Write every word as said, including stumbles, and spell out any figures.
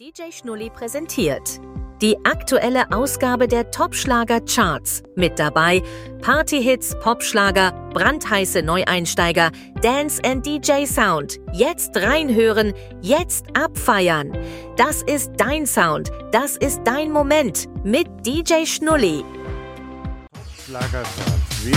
D J Schnulli präsentiert die aktuelle Ausgabe der Top-Schlager-Charts. Mit dabei Partyhits, Popschlager, brandheiße Neueinsteiger, Dance and D J Sound. Jetzt reinhören, jetzt abfeiern. Das ist dein Sound, das ist dein Moment mit D J Schnulli. Schlagercharts.